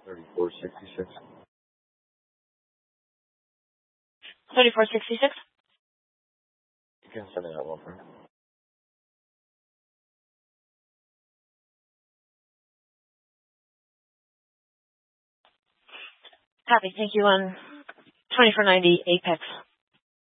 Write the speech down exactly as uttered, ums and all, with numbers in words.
thirty-four sixty-six. thirty-four sixty-six? You can send it out one for me. Copy. Thank you on twenty-four ninety Apex.